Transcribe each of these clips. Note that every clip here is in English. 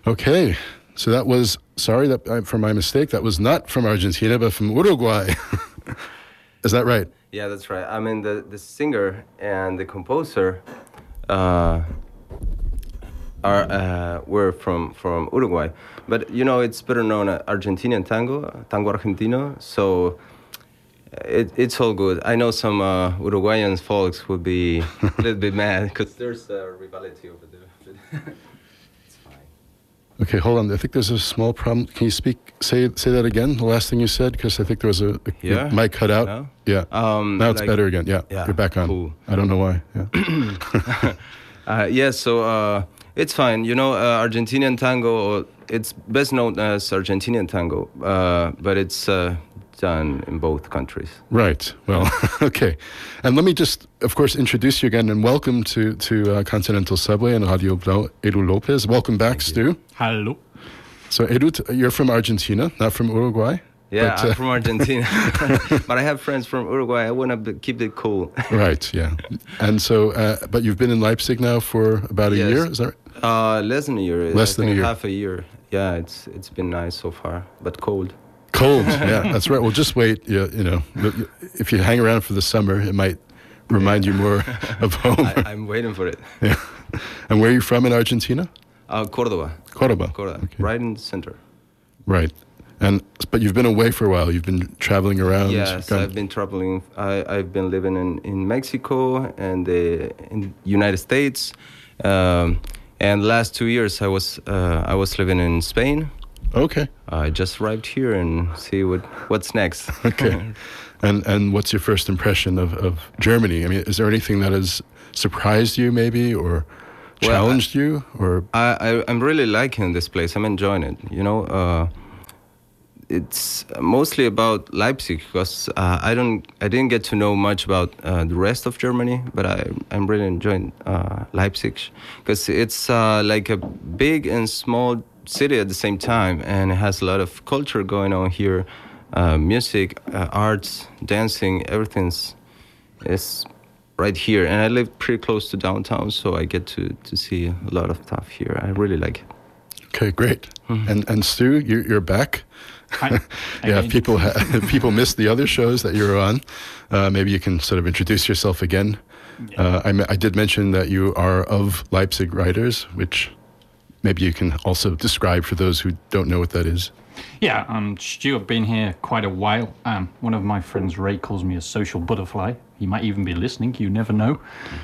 Okay, so that was, sorry for my mistake, that was not from Argentina, but from Uruguay. Is that right? Yeah, that's right. I mean, the singer and the composer were from Uruguay. But, it's better known as Argentinian tango argentino, so it's all good. I know some Uruguayan folks would be a little bit mad because there's a rivalry over there. It's fine. Okay, hold on. I think there's a small problem. Can you say that again, the last thing you said? Because I think there was a mic cut out. No? Yeah. Now it's better again. Yeah, you're back on. Cool. I don't know why. Yeah. So it's fine. Argentinian tango, it's best known as Argentinian tango, but it's done in both countries. Right. Well, okay. And let me just, of course, introduce you again and welcome to Continental Subway and Radio Blau, Edu Lopez. Welcome back, Stu. Hello. So, Edu, you're from Argentina, not from Uruguay? Yeah, I'm from Argentina. But I have friends from Uruguay. I want to keep it cool. Right, yeah. And so, but you've been in Leipzig now for about a year, is that right? Less than a year. Less than a year. Half a year. Yeah, it's been nice so far, but cold. Cold, yeah, that's right. Well, just wait. If you hang around for the summer, it might remind you more of home. I'm waiting for it. Yeah. And where are you from in Argentina? Cordoba. Cordoba. Okay. Right in the center. Right. But you've been away for a while. You've been traveling around. Yes, I've been traveling. I've been living in Mexico and in the United States. And the last 2 years I was living in Spain. Okay. I just arrived here and see what's next. Okay. And what's your first impression of Germany? I mean, is there anything that has surprised you maybe or challenged you? Or I'm really liking this place. I'm enjoying it. It's mostly about Leipzig because I didn't get to know much about the rest of Germany, but I'm really enjoying Leipzig because it's like a big and small city at the same time, and it has a lot of culture going on here, music, arts, dancing, everything's is right here. And I live pretty close to downtown, so I get to see a lot of stuff here. I really like it. Okay, great. Mm-hmm. And Stu, you're back. Hi. Yeah, if people missed the other shows that you were on, maybe you can sort of introduce yourself again. Yeah. I did mention that you are of Leipzig Writers, which maybe you can also describe for those who don't know what that is. Yeah, Stu, I've been here quite a while. One of my friends, Ray, calls me a social butterfly. He might even be listening, you never know.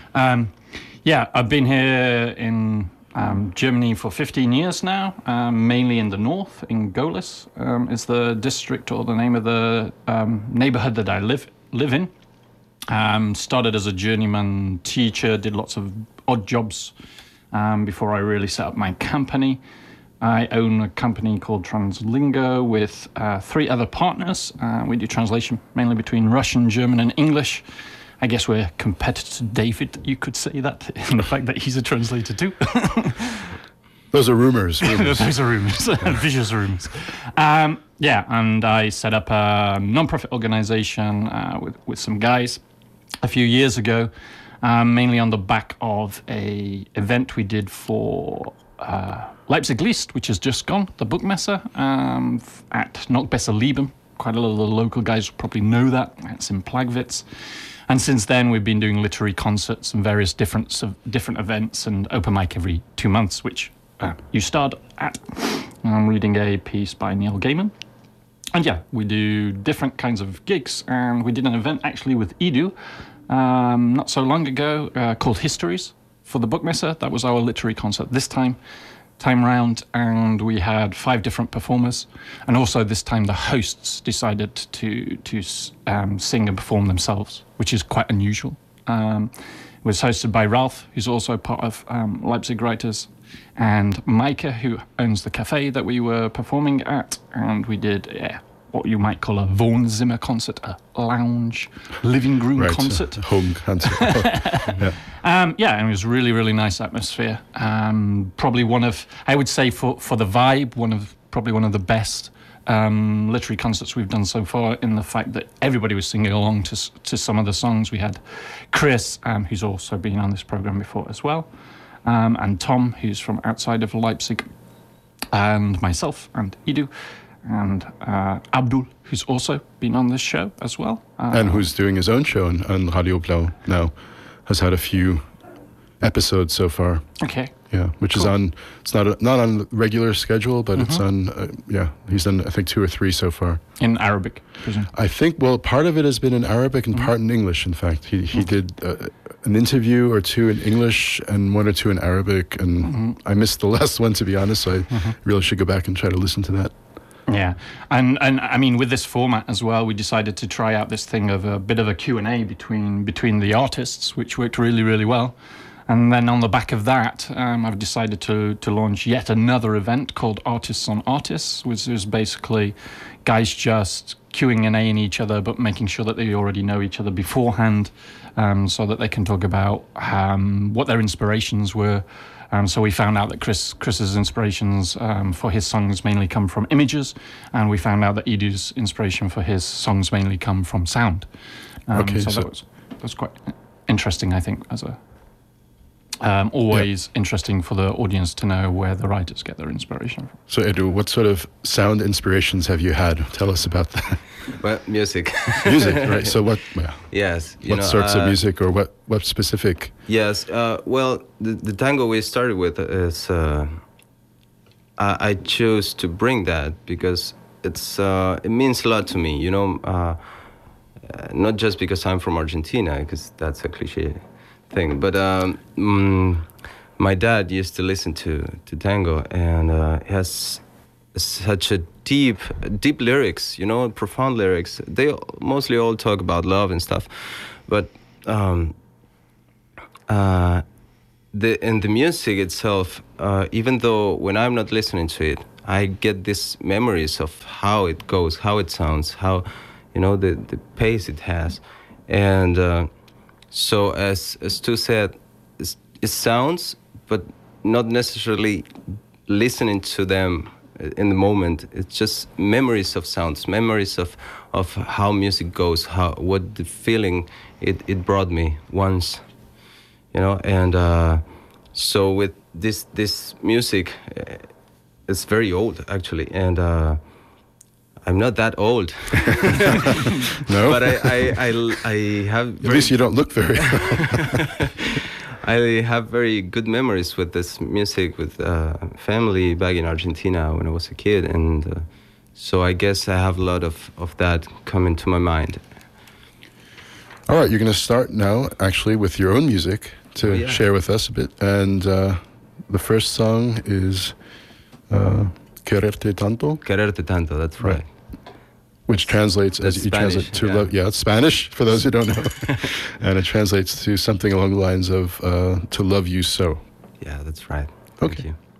I've been here in Germany for 15 years now, mainly in the north, in Gohlis is the district or the name of the neighborhood that I live in. Started as a journeyman teacher, did lots of odd jobs before I really set up my company. I own a company called Translingo with 3 other partners. We do translation mainly between Russian, German, and English. I guess we're competitor to David, you could say that, in the fact that he's a translator too. Those are rumors. Those are rumors, vicious rumors. And I set up a non-profit organization with some guys a few years ago, mainly on the back of a event we did for Leipzig List, which has just gone, the Buchmesse, at Nockbesser Lieben. Quite a lot of the local guys probably know that. It's in Plagwitz. And since then, we've been doing literary concerts and various different events and open mic every 2 months, which you start at. I'm reading a piece by Neil Gaiman. And we do different kinds of gigs. And we did an event actually with Edu not so long ago called Histories for the Buchmesse. That was our literary concert this time round, and we had 5 different performers, and also this time the hosts decided to sing and perform themselves, which is quite unusual. It was hosted by Ralph, who's also part of Leipzig Writers, and Maike, who owns the cafe that we were performing at, and we did what you might call a Wohnzimmer concert, a lounge, living room concert. Home concert. And it was really, really nice atmosphere. Probably I would say for the vibe, probably one of the best literary concerts we've done so far, in the fact that everybody was singing along to some of the songs. We had Chris, who's also been on this program before as well, and Tom, who's from outside of Leipzig. and myself and Edu and Abdul, who's also been on this show as well. And who's doing his own show on Radio Blau now, has had a few episodes so far. Okay. Yeah, which Cool. is on, it's not on regular schedule, but it's on, he's done, I think, 2 or 3 so far. In Arabic, I presume. I think, well, part of it has been in Arabic and part in English, in fact. He did an interview or 2 in English and 1 or 2 in Arabic, and I missed the last one, to be honest, so I really should go back and try to listen to that. Yeah, and I mean, with this format as well, we decided to try out this thing of a bit of a Q&A between the artists, which worked really, really well. And then on the back of that, I've decided to launch yet another event called Artists on Artists, which is basically guys just Q&A-ing each other, but making sure that they already know each other beforehand, so that they can talk about what their inspirations were. So we found out that Chris's inspirations for his songs mainly come from images, and we found out that Edu's inspiration for his songs mainly come from sound. Okay, so that was quite interesting, I think, as a always interesting for the audience to know where the writers get their inspiration from. So, Edu, what sort of sound inspirations have you had? Tell us about that. Well, music. Music, right? So what Yes. what sorts of music, or what specific? Yes. Well, the tango we started with is I chose to bring that because it means a lot to me. Not just because I'm from Argentina, because that's a cliche thing, but my dad used to listen to tango, and he has such a deep lyrics, profound lyrics. They mostly all talk about love and stuff, but in the music itself, even though when I'm not listening to it, I get these memories of how it goes, how it sounds, how the pace it has, and so as Stu said, it sounds, but not necessarily listening to them in the moment. It's just memories of sounds, memories of how music goes, what the feeling it brought me once, and so with this music, it's very old actually, and I'm not that old. No, but I have. At least you don't look very. I have very good memories with this music, with family back in Argentina when I was a kid, and so I guess I have a lot of that coming to my mind. All right, you're going to start now, actually, with your own music to share with us a bit, and the first song is "Quererte Tanto." Quererte Tanto, that's right. Which translates That's as you Spanish, translate to love. Yeah, it's Spanish for those who don't know, and it translates to something along the lines of "to love you so." Yeah, that's right. Okay. Thank you.